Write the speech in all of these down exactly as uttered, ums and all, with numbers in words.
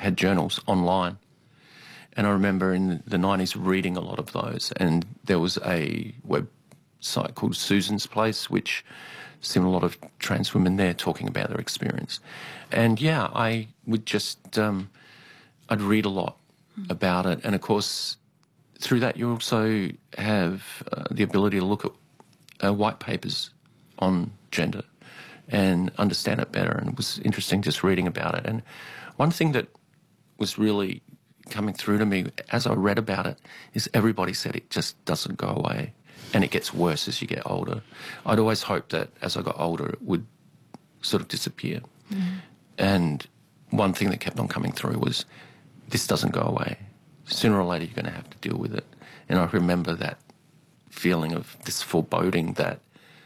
had journals online. And I remember in the nineties reading a lot of those, and there was a website called Susan's Place, which seen a lot of trans women there talking about their experience. And, yeah, I would just, um, I'd read a lot mm. about it. And, of course, through that you also have uh, the ability to look at uh, white papers on gender and understand it better. And it was interesting just reading about it. And one thing that was really coming through to me as I read about it is everybody said it just doesn't go away and it gets worse as you get older. I'd always hoped that as I got older it would sort of disappear. Mm. And one thing that kept on coming through was this doesn't go away. Sooner or later you're going to have to deal with it. And I remember that feeling of this foreboding that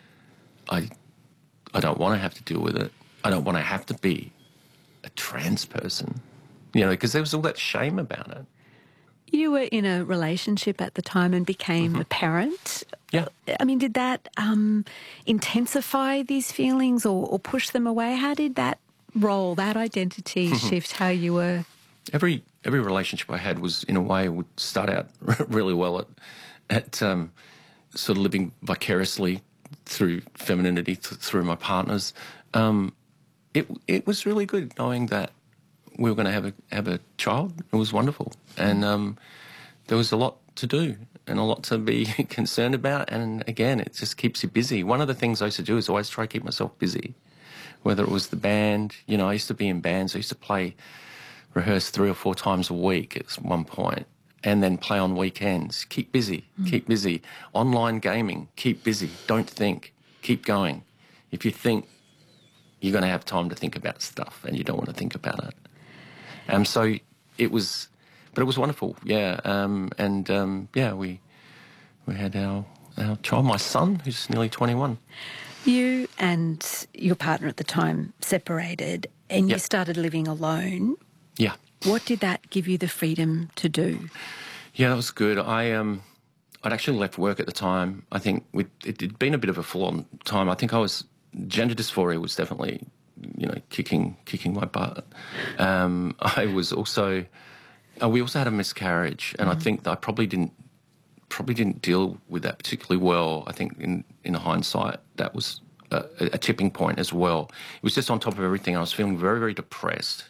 I, I don't want to have to deal with it. I don't want to have to be a trans person. You know, because there was all that shame about it. You were in a relationship at the time and became mm-hmm. a parent. Yeah. I mean, did that um, intensify these feelings or, or push them away? How did that role, that identity mm-hmm. shift how you were? Every every relationship I had was, in a way, would start out really well at, at um, sort of living vicariously through femininity, th- through my partners. Um, it it was really good knowing that we were going to have a have a child. It was wonderful, and um, there was a lot to do and a lot to be concerned about. And again, it just keeps you busy. One of the things I used to do is always try to keep myself busy, whether it was the band. You know, I used to be in bands. I used to play, rehearse three or four times a week at one point, and then play on weekends. Keep busy. Mm. Keep busy. Online gaming. Keep busy. Don't think. Keep going. If you think, you're going to have time to think about stuff, and you don't want to think about it. Um, so it was, but it was wonderful, yeah. Um, and um, yeah, we we had our our child, my son, who's nearly twenty-one. You and your partner at the time separated, and yep. you started living alone. Yeah. What did that give you the freedom to do? Yeah, that was good. I um, I'd actually left work at the time. I think we, it had been a bit of a full-on time. I think I was gender dysphoria was definitely, you know, kicking kicking my butt. Um, I was also, uh, we also had a miscarriage, and mm. I think that I probably didn't probably didn't deal with that particularly well. I think in in hindsight, that was a, a tipping point as well. It was just on top of everything. I was feeling very very depressed,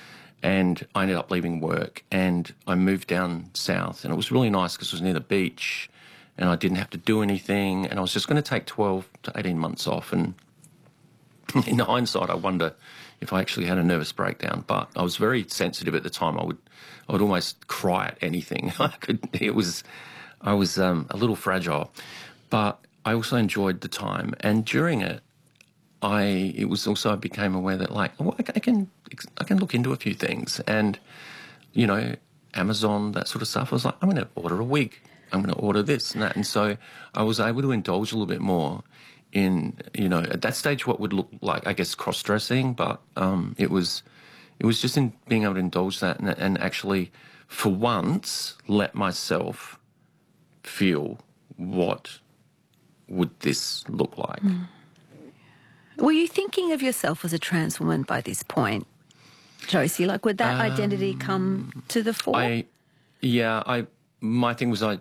and I ended up leaving work, and I moved down south, and it was really nice because it was near the beach, and I didn't have to do anything, and I was just going to take twelve to eighteen months off. And in hindsight, I wonder if I actually had a nervous breakdown, but I was very sensitive at the time. I would, I would almost cry at anything. I could. It was, I was um, a little fragile, but I also enjoyed the time. And during it, I it was also I became aware that like oh, I can I can look into a few things, and you know, Amazon, that sort of stuff. I was like, I'm going to order a wig. I'm going to order this and that, and so I was able to indulge a little bit more in, you know, at that stage what would look like, I guess, cross-dressing, but um, it was it was just in being able to indulge that and, and actually, for once, let myself feel what would this look like. Mm. Were you thinking of yourself as a trans woman by this point, Josie? Like, would that um, identity come to the fore? I, yeah, I. My thing was I,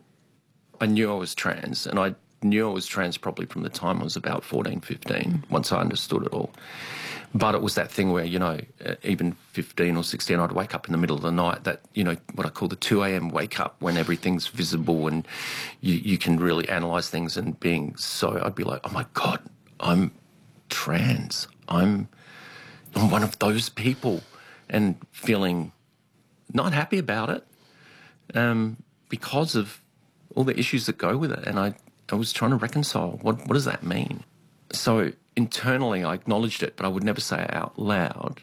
I knew I was trans, and I knew I was trans probably from the time I was about fourteen, fifteen, once I understood it all. But it was that thing where, you know, even fifteen or sixteen, I'd wake up in the middle of the night, that, you know, what I call the two a.m. wake up, when everything's visible and you, you can really analyse things, and being so, I'd be like, oh my God, I'm trans. I'm, I'm one of those people, and feeling not happy about it um, because of all the issues that go with it. And I, I was trying to reconcile, what, what does that mean? So internally I acknowledged it, but I would never say it out loud.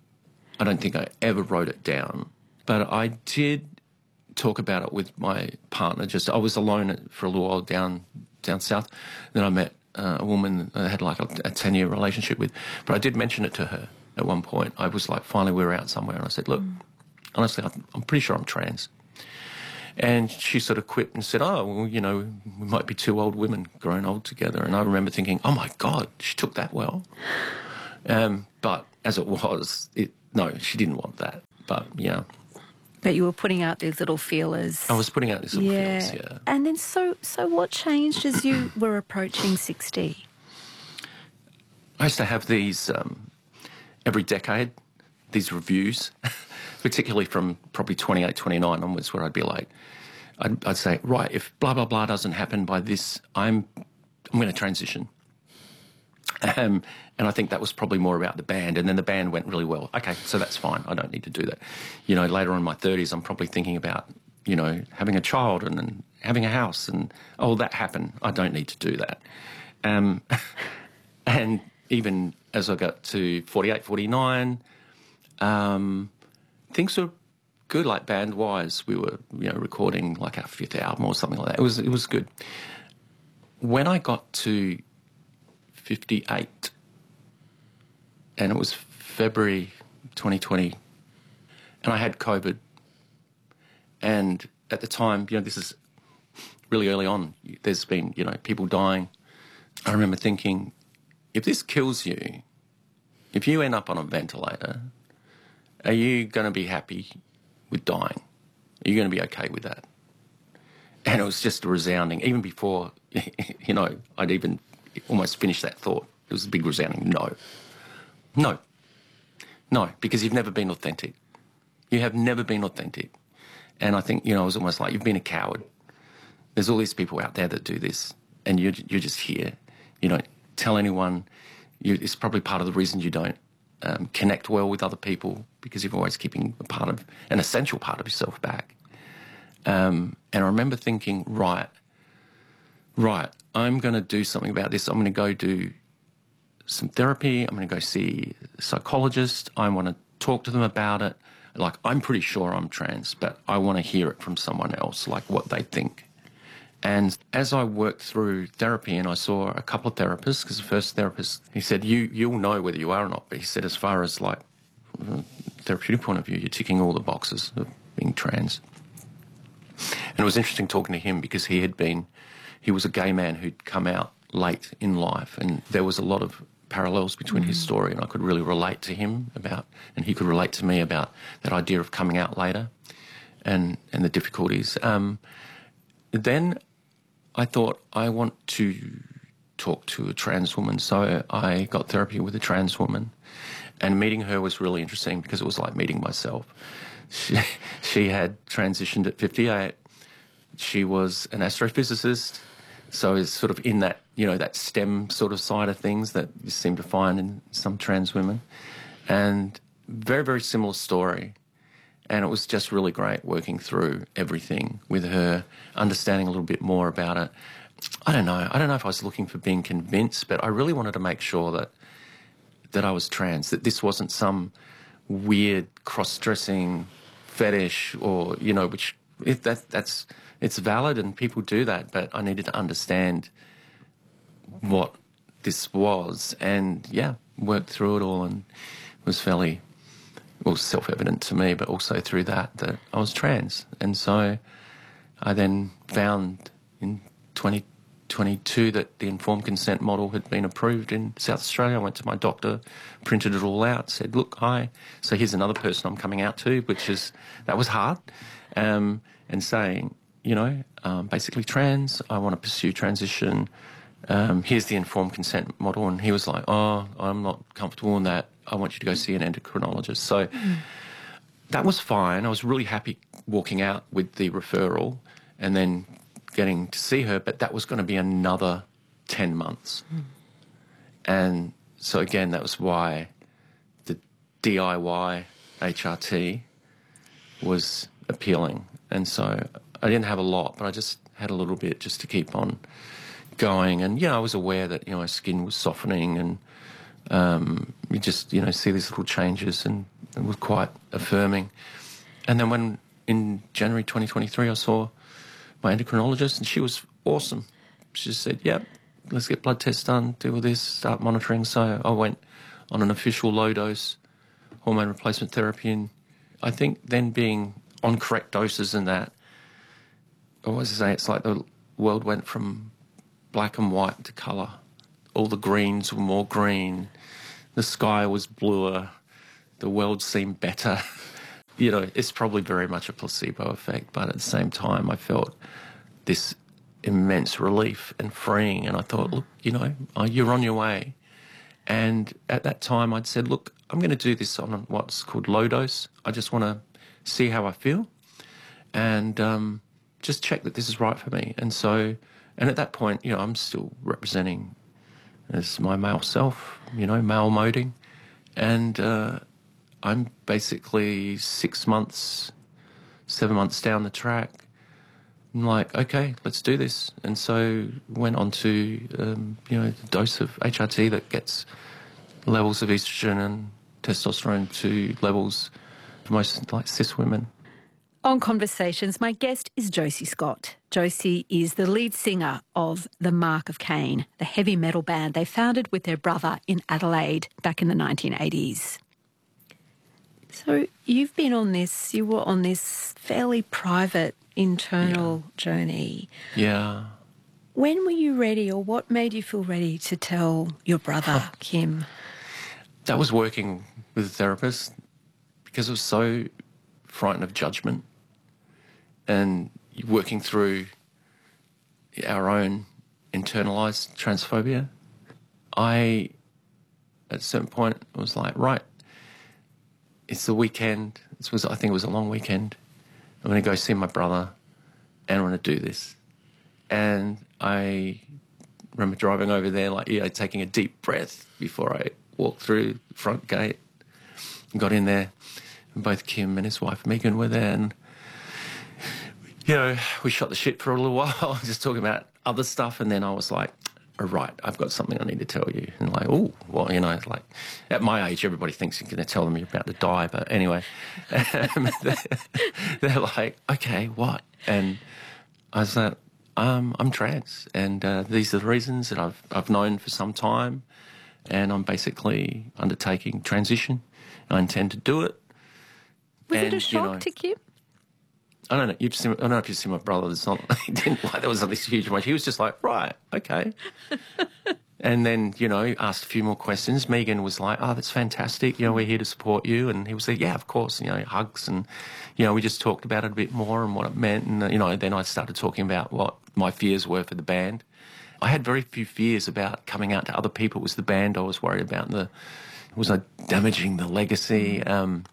I don't think I ever wrote it down. But I did talk about it with my partner. Just I was alone for a little while down down south. Then I met uh, a woman I had like a ten-year relationship with. But I did mention it to her at one point. I was like, finally we were out somewhere, and I said, look, mm. honestly, I'm pretty sure I'm trans. And she sort of quipped and said, oh, well, you know, we might be two old women growing old together. And I remember thinking, oh, my God, she took that well. Um, but as it was, it, no, she didn't want that. But, yeah. But you were putting out these little feelers. I was putting out these little yeah. feelers, yeah. And then so, so what changed as you were approaching sixty? I used to have these um, every decade, these reviews, particularly from probably twenty-eight, twenty-nine onwards, where I'd be like, I'd, I'd say, right, if blah, blah, blah doesn't happen by this, I'm I'm going to transition. Um, and I think that was probably more about the band. And then the band went really well. Okay, so that's fine. I don't need to do that. You know, later on in my thirties, I'm probably thinking about, you know, having a child and then having a house and, oh, that happened. I don't need to do that. Um, and even as I got to forty-eight, forty-nine, um, things were good, like band-wise. We were, you know, recording like our fifth album or something like that. It was, it was good. When I got to fifty-eight, and it was February twenty twenty, and I had COVID. And at the time, you know, this is really early on, there's been, you know, people dying. I remember thinking, if this kills you, if you end up on a ventilator, are you going to be happy with dying? Are you going to be okay with that? And it was just a resounding, even before, you know, I'd even almost finished that thought. It was a big resounding no. No. No, because you've never been authentic. You have never been authentic. And I think, you know, it was almost like you've been a coward. There's all these people out there that do this, and you're, you're just here. You don't tell anyone. You, it's probably part of the reason you don't um, connect well with other people, because you're always keeping a part of, an essential part of yourself back. Um, and I remember thinking, right, right, I'm going to do something about this. I'm going to go do some therapy. I'm going to go see a psychologist. I want to talk to them about it. Like, I'm pretty sure I'm trans, but I want to hear it from someone else, like what they think. And as I worked through therapy, and I saw a couple of therapists, because the first therapist, he said, you, you'll know whether you are or not. But he said, as far as like from a therapeutic point of view, you're ticking all the boxes of being trans. And it was interesting talking to him, because he had been, he was a gay man who'd come out late in life, and there was a lot of parallels between mm. his story, and I could really relate to him about, and he could relate to me about that idea of coming out later and, and the difficulties. Um, then I thought, I want to talk to a trans woman, so I got therapy with a trans woman, and meeting her was really interesting, because it was like meeting myself. She, she had transitioned at fifty-eight. She was an astrophysicist, so is sort of in that, you know, that STEM sort of side of things that you seem to find in some trans women. And very, very similar story. And it was just really great working through everything with her, understanding a little bit more about it. I don't know. I don't know if I was looking for being convinced, but I really wanted to make sure that that I was trans, that this wasn't some weird cross-dressing fetish, or, you know, which if that that's it's valid and people do that, but I needed to understand what this was, and yeah, worked through it all, and it was fairly, well, self-evident to me, but also through that that I was trans. And so I then found in twenty twenty-two that the informed consent model had been approved in South Australia. I went to my doctor, printed it all out, said, look, hi, so here's another person I'm coming out to, which is, that was hard, um, and saying, you know, um, basically trans, I want to pursue transition, um, here's the informed consent model. And he was like, oh, I'm not comfortable in that, I want you to go see an endocrinologist. So mm. that was fine. I was really happy walking out with the referral and then getting to see her, but that was going to be another ten months. Mm. And so again, that was why the D I Y H R T was appealing. And so I didn't have a lot, but I just had a little bit just to keep on going. And, yeah, I was aware that, you know, my skin was softening, and um, you just, you know, see these little changes, and it was quite affirming. And then when in January twenty twenty-three I saw my endocrinologist, and she was awesome. She just said, yep, let's get blood tests done, deal with this, start monitoring. So I went on an official low-dose hormone replacement therapy, and I think then being on correct doses and that, I always say it's like the world went from black and white to colour. All the greens were more green, the sky was bluer, the world seemed better. you know, it's probably very much a placebo effect, but at the same time, I felt this immense relief and freeing. And I thought, look, you know, oh, you're on your way. And at that time, I'd said, look, I'm going to do this on what's called low dose. I just want to see how I feel and um, just check that this is right for me. And so, and at that point, you know, I'm still representing as my male self, you know, male moding. And uh, I'm basically six months, seven months down the track. I'm like, okay, let's do this. And so went on to, um, you know, the dose of H R T that gets levels of estrogen and testosterone to levels for most, like, cis women. On Conversations, my guest is Josie Scott. Josie is the lead singer of The Mark of Cain, the heavy metal band they founded with their brother in Adelaide back in the nineteen eighties. So you've been on this, you were on this fairly private internal yeah. journey. Yeah. When were you ready, or what made you feel ready to tell your brother, Kim? That was working with a therapist, because I was so frightened of judgment and working through our own internalised transphobia. I, at a certain point, was like, right, it's the weekend. This was, I think it was a long weekend. I'm going to go see my brother and I'm going to do this. And I remember driving over there, like, you know, taking a deep breath before I walked through the front gate and got in there. And both Kim and his wife Megan were there. And, you know, we shot the shit for a little while, just talking about other stuff. And then I was like, all right, I've got something I need to tell you. And like, oh, well, you know, like at my age, everybody thinks you're going to tell them you're about to die. But anyway, um, they're, they're like, okay, what? And I was like, um, I'm trans. And uh, these are the reasons that I've, I've known for some time. And I'm basically undertaking transition. I intend to do it. Was and, it a shock you know, to Kim? I don't know. You've seen, I don't know if you've seen my brother. It's not. He didn't like. There was this huge emotion. He was just like, right, okay. And then, you know, asked a few more questions. Megan was like, oh, that's fantastic. You know, we're here to support you. And he was like, yeah, of course. You know, hugs. And, you know, we just talked about it a bit more and what it meant. And, you know, then I started talking about what my fears were for the band. I had very few fears about coming out to other people. It was the band I was worried about. The was I damaging the legacy? Um,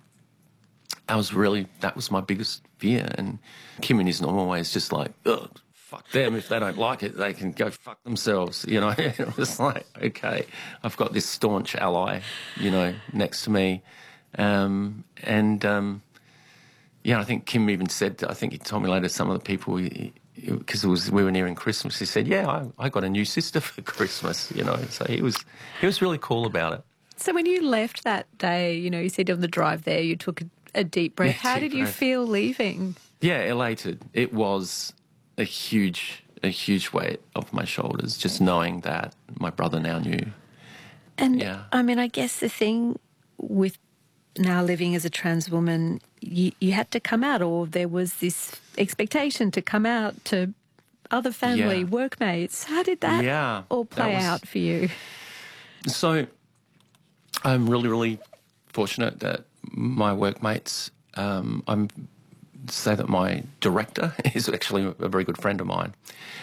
I was really, that was my biggest fear. And Kim in his normal way is just like, ugh, fuck them. If they don't like it, they can go fuck themselves, you know. It was like, okay, I've got this staunch ally, you know, next to me. Um, and, um, yeah, I think Kim even said, I think he told me later, some of the people, because it was we were nearing Christmas, he said, yeah, I, I got a new sister for Christmas, you know. So he was, he was really cool about it. So when you left that day, you know, you said on the drive there, you took a A deep breath. Yeah, How deep did you breath. feel leaving? Yeah, elated. It was a huge, a huge weight off my shoulders, just knowing that my brother now knew. And yeah. I mean, I guess the thing with now living as a trans woman, you, you had to come out, or there was this expectation to come out to other family, Yeah. workmates. How did that Yeah, all play that was- out for you? So I'm really, really fortunate that my workmates, um, I'm say that my director is actually a very good friend of mine.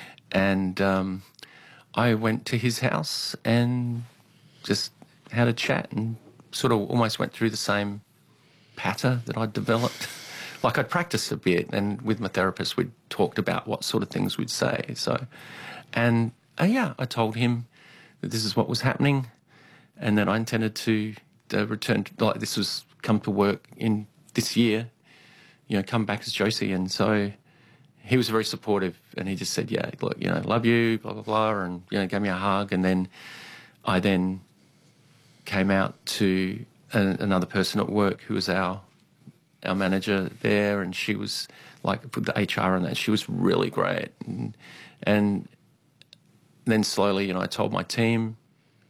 And um, I went to his house and just had a chat and sort of almost went through the same patter that I'd developed. Like I'd practiced a bit, and with my therapist we'd talked about what sort of things we'd say. So, and uh, yeah, I told him that this is what was happening and that I intended to, to return, to, like this was come to work in this year, you know, come back as Josie. And so he was very supportive, and he just said, yeah, look, you know, love you, blah, blah, blah, and, you know, gave me a hug. And then I then came out to a, another person at work who was our our manager there, and she was like, with the H R and that, she was really great. And, and then slowly, you know, I told my team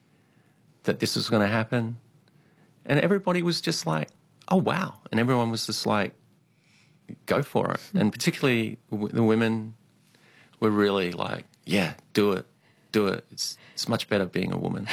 that this was going to happen, and everybody was just like, oh, wow. And everyone was just like, go for it. And particularly w- the women were really like, yeah, do it. do it. It's it's much better being a woman.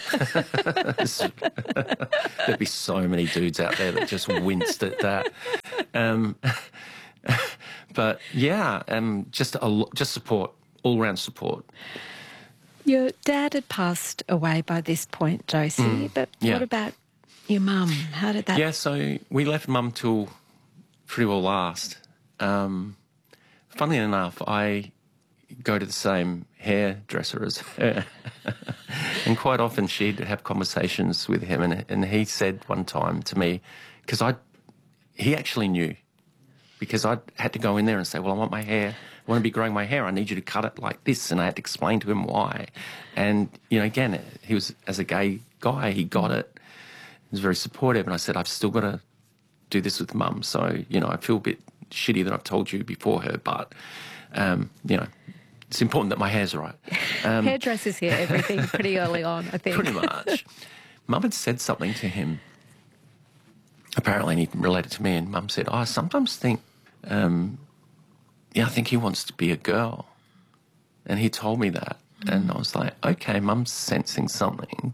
There'd be so many dudes out there that just winced at that. Um, but yeah, um, just a lo- just support, all round support. Your dad had passed away by this point, Josie. Mm, but yeah. What about your mum? How did that? Yeah, so we left mum till pretty well last. Um, funnily enough, I go to the same hairdresser as her. And quite often she'd have conversations with him, and, and he said one time to me, because I, he actually knew, because I had to go in there and say, well, I want my hair, I want to be growing my hair, I need you to cut it like this, and I had to explain to him why. And, you know, again, he was, as a gay guy, he got it. He was very supportive, and I said, I've still got to do this with mum, so, you know, I feel a bit shitty that I've told you before her, but, um, you know, it's important that my hair's right. Um, Hairdressers hear everything pretty early on, I think. Pretty much. Mum had said something to him, apparently, and he related to me, and Mum said, oh, I sometimes think, um, yeah, I think he wants to be a girl. And he told me that. Mm. And I was like, okay, Mum's sensing something.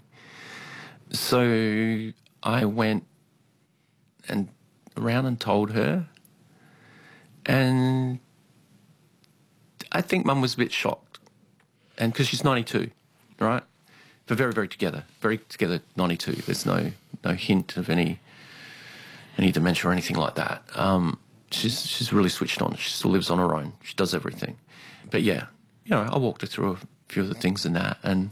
So I went and around and told her, and I think Mum was a bit shocked, and because she's ninety-two, right? But very, very together, very together, ninety-two. There's no no hint of any any dementia or anything like that. Um, she's she's really switched on. She still lives on her own. She does everything. But yeah, you know, I walked her through a few of the things and that, and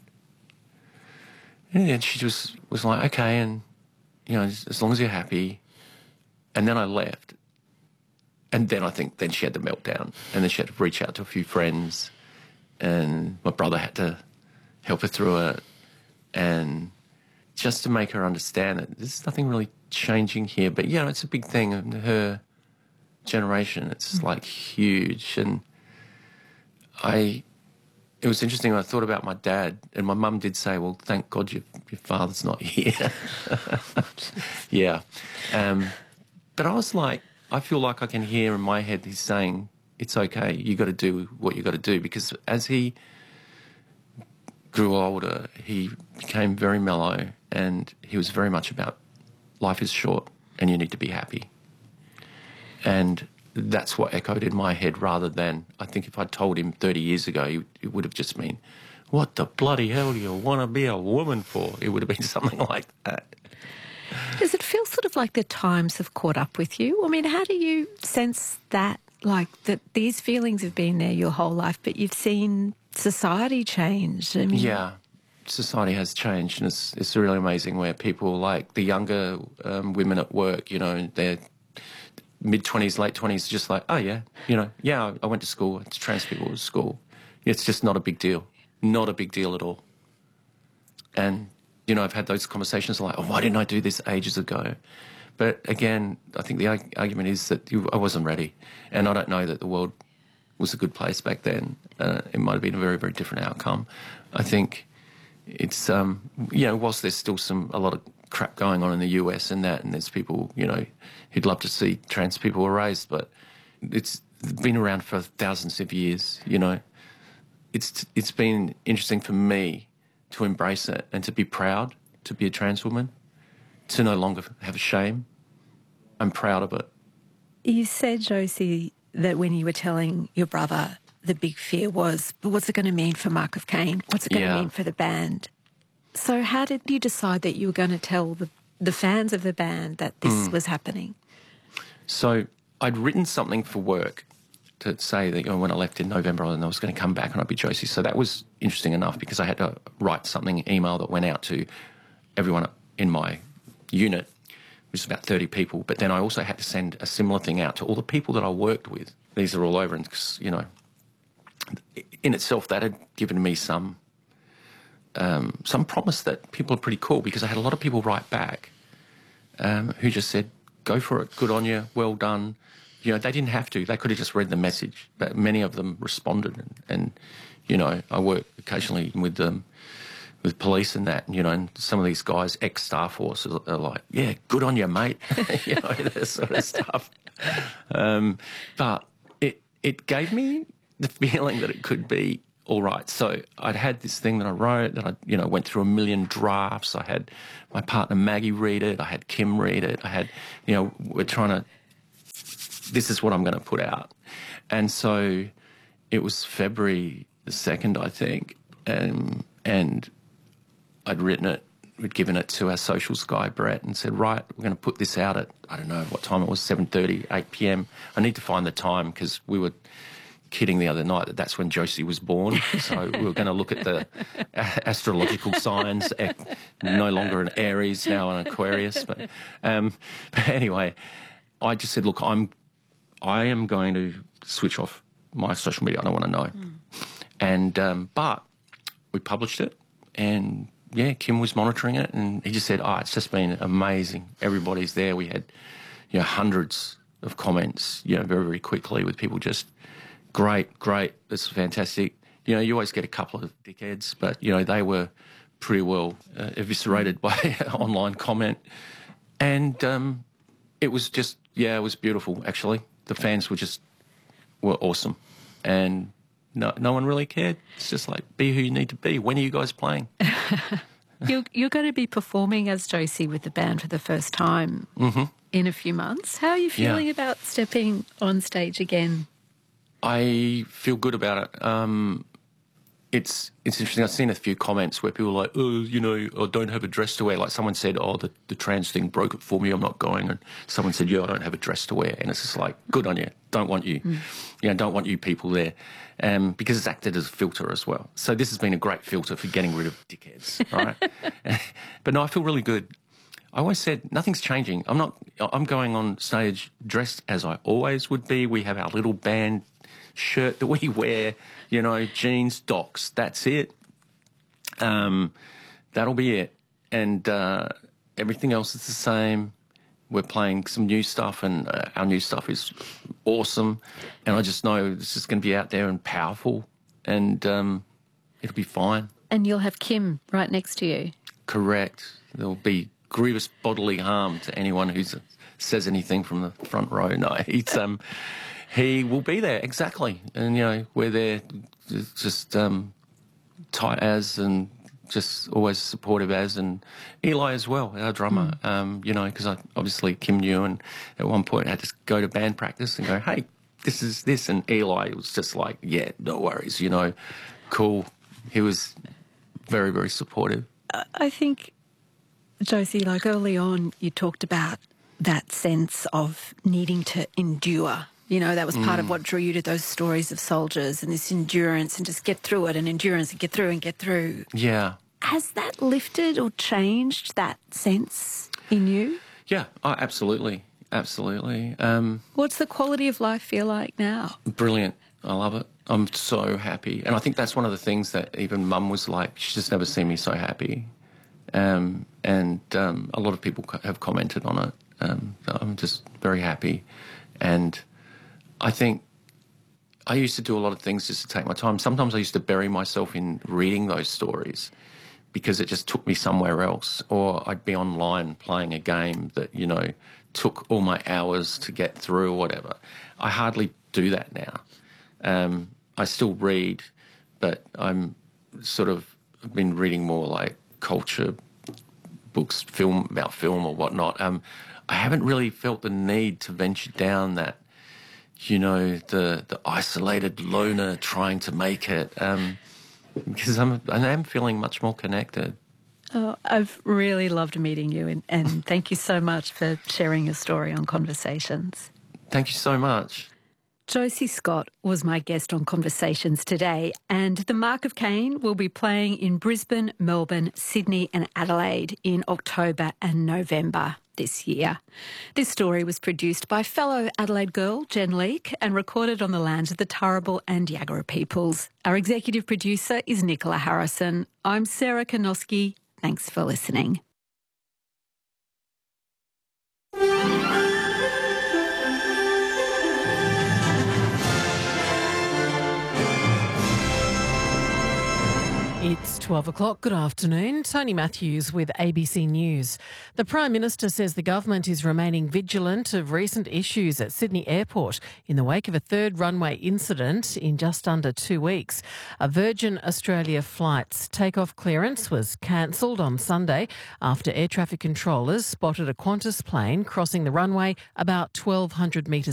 and she just was like, okay, and you know, as, as long as you're happy. And then I left. And then I think then she had the meltdown, and then she had to reach out to a few friends, and my brother had to help her through it, and just to make her understand that there's nothing really changing here. But, you know, it's a big thing in her generation. It's mm. like huge. And I, it was interesting when I thought about my dad, and my mum did say, well, thank God your, your father's not here. Yeah. Um, but I was like, I feel like I can hear in my head he's saying, it's okay, you got to do what you got to do. Because as he grew older, he became very mellow, and he was very much about life is short and you need to be happy. And that's what echoed in my head, rather than, I think if I'd told him thirty years ago, it would have just been, what the bloody hell do you want to be a woman for? It would have been something like that. Does it feel sort of like the times have caught up with you? I mean, how do you sense that, like, that these feelings have been there your whole life, but you've seen society change? I mean, yeah, society has changed, and it's, it's really amazing where people, like the younger um, women at work, you know, they're mid-twenties, late twenties, just like, oh, yeah, you know, yeah, I went to school, it's trans people at school. It's just not a big deal. Not a big deal at all. And you know, I've had those conversations like, oh, why didn't I do this ages ago? But again, I think the argument is that you, I wasn't ready. And I don't know that the world was a good place back then. Uh, it might have been a very, very different outcome. I think it's, um, you know, whilst there's still some a lot of crap going on in the U S and that, and there's people, you know, who'd love to see trans people erased, but it's been around for thousands of years, you know. It's It's been interesting for me to embrace it and to be proud to be a trans woman, to no longer have shame. I'm proud of it. You said, Josie, that when you were telling your brother, the big fear was, what's it going to mean for Mark of Cain? What's it going yeah. to mean for the band? So how did you decide that you were going to tell the, the fans of the band that this mm. was happening? So I'd written something for work to say that, you know, when I left in November, and I was going to come back and I'd be Josie. So that was interesting enough, because I had to write something, email that went out to everyone in my unit, which is about thirty people. But then I also had to send a similar thing out to all the people that I worked with. These are all over, and, you know, in itself, that had given me some um, some promise that people are pretty cool, because I had a lot of people write back um, who just said, go for it, good on you, well done. You know, they didn't have to. They could have just read the message, but many of them responded. And, and you know, I work occasionally with um, with police and that, and, you know, and some of these guys, ex-Star Force, are, are like, yeah, good on you, mate, you know, that sort of stuff. Um, but it, it gave me the feeling that it could be all right. So I'd had this thing that I wrote that I, you know, went through a million drafts. I had my partner Maggie read it. I had Kim read it. I had, you know, we're trying to, this is what I'm going to put out. And so it was February the second, I think, um, and I'd written it. We'd given it to our socials guy, Brett, and said, right, we're going to put this out at, I don't know what time it was, seven thirty, eight p m. I need to find the time because we were kidding the other night that that's when Josie was born. So we were going to look at the astrological signs, no longer an Aries, now an Aquarius. But, um, but anyway, I just said, look, I'm, I am going to switch off my social media. I don't want to know. Mm. And, um, but we published it and, yeah, Kim was monitoring it, and he just said, oh, it's just been amazing. Everybody's there. We had, you know, hundreds of comments, you know, very, very quickly with people just, great, great, this is fantastic. You know, you always get a couple of dickheads, but, you know, they were pretty well uh, eviscerated by online comment. And um, it was just, yeah, it was beautiful, actually. The fans were just, were awesome. And no, no one really cared. It's just like, be who you need to be. When are you guys playing? you're, you're going to be performing as Josie with the band for the first time mm-hmm. in a few months. How are you feeling yeah. about stepping on stage again? I feel good about it. Um, it's it's interesting. I've seen a few comments where people are like, oh, you know, I don't have a dress to wear. Like someone said, oh, the, the trans thing broke it for me, I'm not going. And someone said, yeah, I don't have a dress to wear. And it's just like, good on you. Don't want you. Mm. You know, don't want you people there. Um, because it's acted as a filter as well. So this has been a great filter for getting rid of dickheads, right? But no, I feel really good. I always said nothing's changing. I'm not, I'm going on stage dressed as I always would be. We have our little band shirt that we wear, you know, jeans, docs, that's it. Um, that'll be it. And uh, everything else is the same. We're playing some new stuff, and uh, our new stuff is awesome. And I just know this is going to be out there and powerful, and um, it'll be fine. And you'll have Kim right next to you. Correct. There'll be grievous bodily harm to anyone who says anything from the front row. No, it's um, he will be there, exactly. And, you know, we're there just um, tight as and just always supportive as, and Eli as well, our drummer, mm. um, you know, because I obviously Kim knew, and at one point I had to go to band practice and go, hey, this is this, and Eli was just like, yeah, no worries, you know, cool. He was very, very supportive. I think, Josie, like early on you talked about that sense of needing to endure. You know, that was part mm. of what drew you to those stories of soldiers and this endurance and just get through it and endurance and get through and get through. Yeah. Has that lifted or changed that sense in you? Yeah, oh, absolutely. Absolutely. Um, What's the quality of life feel like now? Brilliant. I love it. I'm so happy. And I think that's one of the things that even Mum was like, she's just never seen me so happy. Um, and um, a lot of people have commented on it. Um, I'm just very happy. And I think I used to do a lot of things just to take my time. Sometimes I used to bury myself in reading those stories because it just took me somewhere else. Or I'd be online playing a game that, you know, took all my hours to get through or whatever. I hardly do that now. Um, I still read, but I'm sort of I've been reading more like culture books, film about film or whatnot. Um, I haven't really felt the need to venture down that, you know, the the isolated loner trying to make it, um, because I'm I am feeling much more connected. Oh, I've really loved meeting you, and, and thank you so much for sharing your story on Conversations. Thank you so much. Josie Scott was my guest on Conversations today, and The Mark of Cain will be playing in Brisbane, Melbourne, Sydney and Adelaide in October and November this year. This story was produced by fellow Adelaide girl Jen Leake and recorded on the lands of the Turrbal and Yagara peoples. Our executive producer is Nicola Harrison. I'm Sarah Kanoski. Thanks for listening. It's twelve o'clock. Good afternoon. Tony Matthews with A B C News. The Prime Minister says the government is remaining vigilant of recent issues at Sydney Airport in the wake of a third runway incident in just under two weeks. A Virgin Australia flight's takeoff clearance was cancelled on Sunday after air traffic controllers spotted a Qantas plane crossing the runway about twelve hundred metres